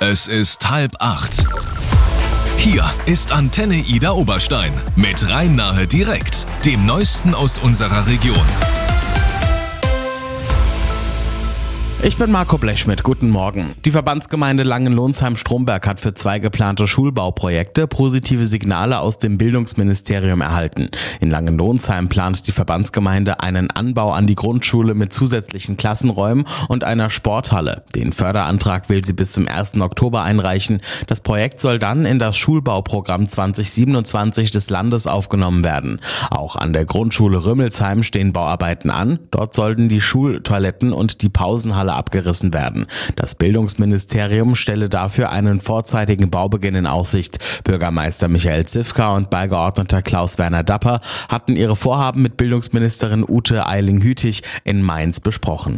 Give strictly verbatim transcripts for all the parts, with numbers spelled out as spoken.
Es ist halb acht. Hier ist Antenne Ida Oberstein mit Rhein-Nahe direkt, dem Neuesten aus unserer Region. Ich bin Marco Blechschmidt, guten Morgen. Die Verbandsgemeinde Langenlonsheim-Stromberg hat für zwei geplante Schulbauprojekte positive Signale aus dem Bildungsministerium erhalten. In Langenlonsheim plant die Verbandsgemeinde einen Anbau an die Grundschule mit zusätzlichen Klassenräumen und einer Sporthalle. Den Förderantrag will sie bis zum ersten Oktober einreichen. Das Projekt soll dann in das Schulbauprogramm zwanzig siebenundzwanzig des Landes aufgenommen werden. Auch an der Grundschule Rümmelsheim stehen Bauarbeiten an. Dort sollten die Schultoiletten und die Pausenhalle abgerissen werden. Das Bildungsministerium stelle dafür einen vorzeitigen Baubeginn in Aussicht. Bürgermeister Michael Zifka und Beigeordneter Klaus-Werner Dapper hatten ihre Vorhaben mit Bildungsministerin Ute Eiling-Hütig in Mainz besprochen.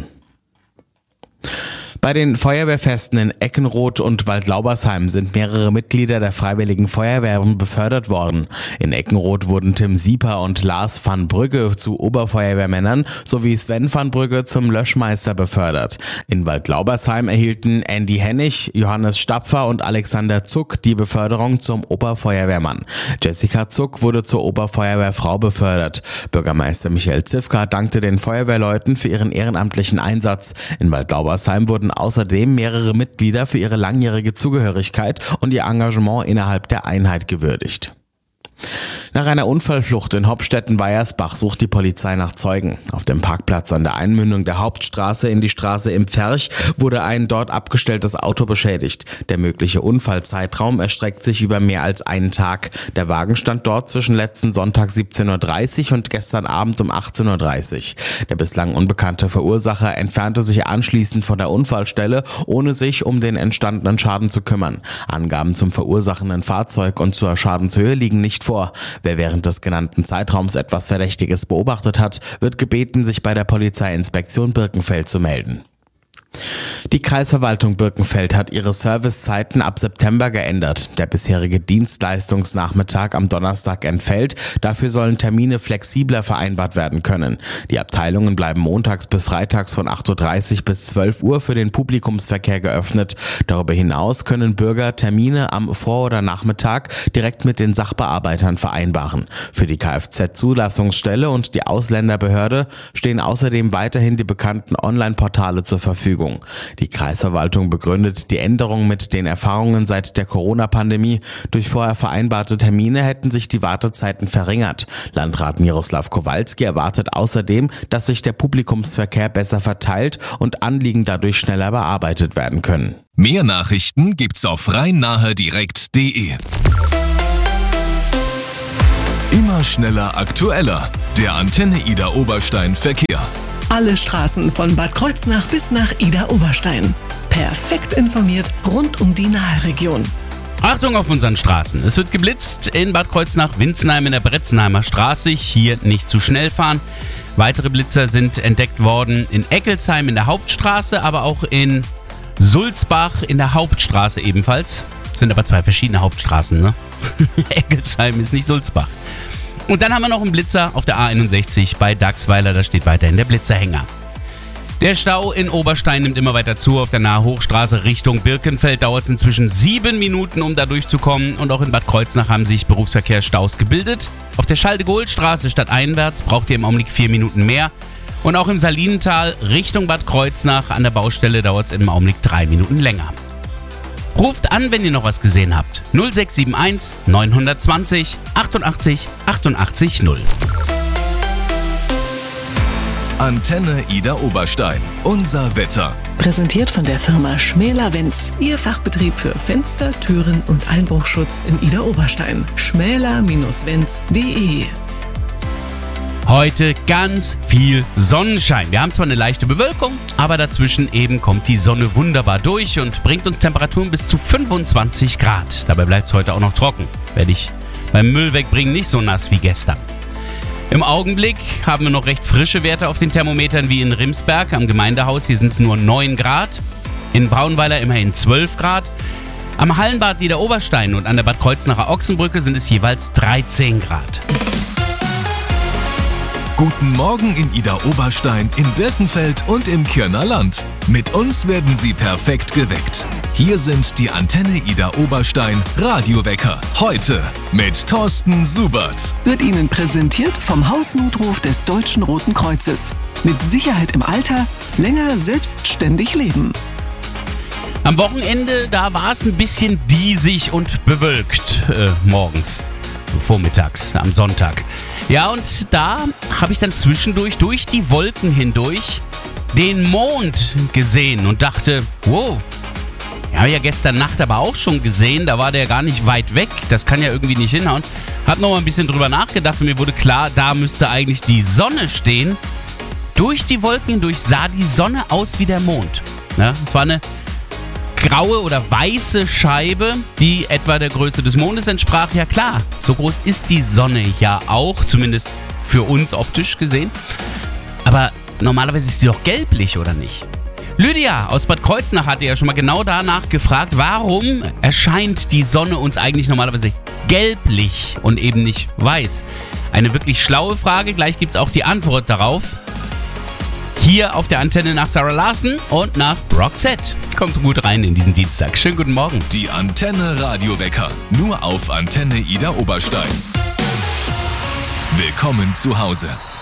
Bei den Feuerwehrfesten in Eckenroth und Waldlaubersheim sind mehrere Mitglieder der Freiwilligen Feuerwehren befördert worden. In Eckenroth wurden Tim Sieper und Lars van Brügge zu Oberfeuerwehrmännern sowie Sven van Brügge zum Löschmeister befördert. In Waldlaubersheim erhielten Andy Hennig, Johannes Stapfer und Alexander Zuck die Beförderung zum Oberfeuerwehrmann. Jessica Zuck wurde zur Oberfeuerwehrfrau befördert. Bürgermeister Michael Zifka dankte den Feuerwehrleuten für ihren ehrenamtlichen Einsatz. In Waldlaubersheim wurden außerdem mehrere Mitglieder für ihre langjährige Zugehörigkeit und ihr Engagement innerhalb der Einheit gewürdigt. Nach einer Unfallflucht in Hopstetten-Weiersbach sucht die Polizei nach Zeugen. Auf dem Parkplatz an der Einmündung der Hauptstraße in die Straße im Pferch wurde ein dort abgestelltes Auto beschädigt. Der mögliche Unfallzeitraum erstreckt sich über mehr als einen Tag. Der Wagen stand dort zwischen letzten Sonntag siebzehn Uhr dreißig und gestern Abend um achtzehn Uhr dreißig. Der bislang unbekannte Verursacher entfernte sich anschließend von der Unfallstelle, ohne sich um den entstandenen Schaden zu kümmern. Angaben zum verursachenden Fahrzeug und zur Schadenshöhe liegen nicht vor. Wer während des genannten Zeitraums etwas Verdächtiges beobachtet hat, wird gebeten, sich bei der Polizeiinspektion Birkenfeld zu melden. Die Kreisverwaltung Birkenfeld hat ihre Servicezeiten ab September geändert. Der bisherige Dienstleistungsnachmittag am Donnerstag entfällt. Dafür sollen Termine flexibler vereinbart werden können. Die Abteilungen bleiben montags bis freitags von acht Uhr dreißig bis zwölf Uhr für den Publikumsverkehr geöffnet. Darüber hinaus können Bürger Termine am Vor- oder Nachmittag direkt mit den Sachbearbeitern vereinbaren. Für die Kfz-Zulassungsstelle und die Ausländerbehörde stehen außerdem weiterhin die bekannten Online-Portale zur Verfügung. Die Kreisverwaltung begründet die Änderung mit den Erfahrungen seit der Corona-Pandemie. Durch vorher vereinbarte Termine hätten sich die Wartezeiten verringert. Landrat Miroslav Kowalski erwartet außerdem, dass sich der Publikumsverkehr besser verteilt und Anliegen dadurch schneller bearbeitet werden können. Mehr Nachrichten gibt's auf rhein-nahe direkt punkt de. Immer schneller, aktueller. Der Antenne Ida Oberstein Verkehr. Alle Straßen von Bad Kreuznach bis nach Ida Oberstein. Perfekt informiert rund um die Nahe-Region. Achtung auf unseren Straßen. Es wird geblitzt in Bad Kreuznach-Winzenheim in der Bretzenheimer Straße. Hier nicht zu schnell fahren. Weitere Blitzer sind entdeckt worden in Eckelsheim in der Hauptstraße, aber auch in Sulzbach in der Hauptstraße ebenfalls. Das sind aber zwei verschiedene Hauptstraßen, ne? Eckelsheim ist nicht Sulzbach. Und dann haben wir noch einen Blitzer auf der A einundsechzig bei Dachsweiler, da steht weiterhin der Blitzerhänger. Der Stau in Oberstein nimmt immer weiter zu. Auf der Nahe Hochstraße Richtung Birkenfeld dauert es inzwischen sieben Minuten, um da durchzukommen. Und auch in Bad Kreuznach haben sich Berufsverkehrsstaus gebildet. Auf der Schalde-Gohl-Straße stadteinwärts braucht ihr im Augenblick vier Minuten mehr. Und auch im Salinental Richtung Bad Kreuznach an der Baustelle dauert es im Augenblick drei Minuten länger. Ruft an, wenn ihr noch was gesehen habt. null sechs sieben eins neun zwei null achtundachtzig achtundachtzig null. Antenne Ida Oberstein. Unser Wetter. Präsentiert von der Firma Schmäler-Wenz. Ihr Fachbetrieb für Fenster, Türen und Einbruchschutz in Ida Oberstein. schmäler Bindestrich wenz punkt de. Heute ganz viel Sonnenschein. Wir haben zwar eine leichte Bewölkung, aber dazwischen eben kommt die Sonne wunderbar durch und bringt uns Temperaturen bis zu fünfundzwanzig Grad. Dabei bleibt es heute auch noch trocken. Werde ich beim Müll wegbringen nicht so nass wie gestern. Im Augenblick haben wir noch recht frische Werte auf den Thermometern wie in Rimsberg am Gemeindehaus. Hier sind es nur neun Grad. In Braunweiler immerhin zwölf Grad. Am Hallenbad Ida Oberstein und an der Bad Kreuznacher Ochsenbrücke sind es jeweils dreizehn Grad. Guten Morgen in Ida Oberstein, in Birkenfeld und im Kirner Land. Mit uns werden Sie perfekt geweckt. Hier sind die Antenne Ida Oberstein Radiowecker. Heute mit Thorsten Subert. Wird Ihnen präsentiert vom Hausnotruf des Deutschen Roten Kreuzes. Mit Sicherheit im Alter, länger selbstständig leben. Am Wochenende, da war es ein bisschen diesig und bewölkt äh, morgens, vormittags, am Sonntag. Ja, und da habe ich dann zwischendurch durch die Wolken hindurch den Mond gesehen und dachte, wow, den habe ich ja gestern Nacht aber auch schon gesehen, da war der gar nicht weit weg, das kann ja irgendwie nicht hinhauen. Hab noch mal ein bisschen drüber nachgedacht und mir wurde klar, da müsste eigentlich die Sonne stehen. Durch die Wolken hindurch sah die Sonne aus wie der Mond. Ja, es war eine graue oder weiße Scheibe, die etwa der Größe des Mondes entsprach. Ja klar, so groß ist die Sonne ja auch, zumindest für uns optisch gesehen. Aber normalerweise ist sie doch gelblich, oder nicht? Lydia aus Bad Kreuznach hatte ja schon mal genau danach gefragt, warum erscheint die Sonne uns eigentlich normalerweise gelblich und eben nicht weiß? Eine wirklich schlaue Frage, gleich gibt es auch die Antwort darauf. Hier auf der Antenne nach Sarah Larson und nach Roxette. Kommt gut rein in diesen Dienstag. Schönen guten Morgen. Die Antenne Radiowecker. Nur auf Antenne Ida Oberstein. Willkommen zu Hause.